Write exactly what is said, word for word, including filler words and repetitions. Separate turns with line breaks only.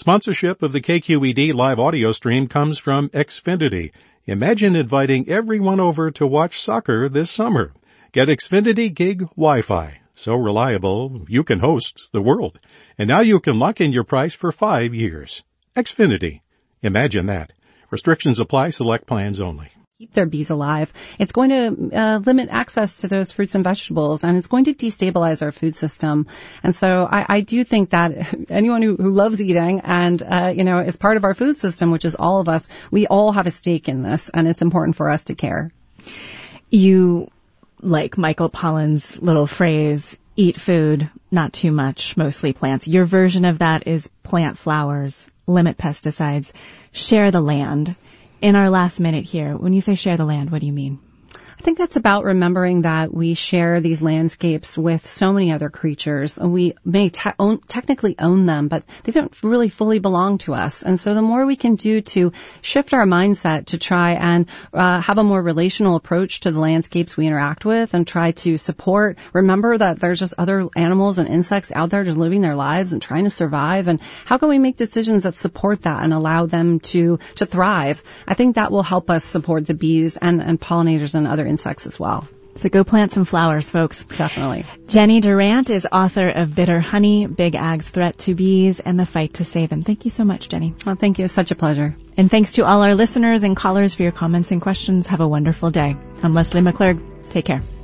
Sponsorship of the K Q E D live audio stream comes from Xfinity. Imagine inviting everyone over to watch soccer this summer. Get Xfinity Gig Wi-Fi. So reliable, you can host the world. And now you can lock in your price for five years. Xfinity. Imagine that. Restrictions apply. Select plans only.
Keep their bees alive. It's going to uh, limit access to those fruits and vegetables, and it's going to destabilize our food system. And so I, I do think that anyone who, who loves eating and, uh, you know, is part of our food system, which is all of us, we all have a stake in this, and it's important for us to care.
You like Michael Pollan's little phrase, eat food, not too much, mostly plants. Your version of that is plant flowers, limit pesticides, share the land. In our last minute here, when you say share the land, what do you mean?
I think that's about remembering that we share these landscapes with so many other creatures. We may te- own, technically own them, but they don't really fully belong to us. And so the more we can do to shift our mindset to try and uh, have a more relational approach to the landscapes we interact with and try to support, remember that there's just other animals and insects out there just living their lives and trying to survive. And how can we make decisions that support that and allow them to, to thrive? I think that will help us support the bees and, and pollinators and other insects as well.
So go plant some flowers, folks.
Definitely.
Jenny Durant is author of Bitter Honey, Big Ag's Threat to Bees, and the Fight to Save Them. Thank you so much, Jenny.
Well, thank you. It's such a pleasure.
And thanks to all our listeners and callers for your comments and questions. Have a wonderful day. I'm Leslie McClurg. Take care.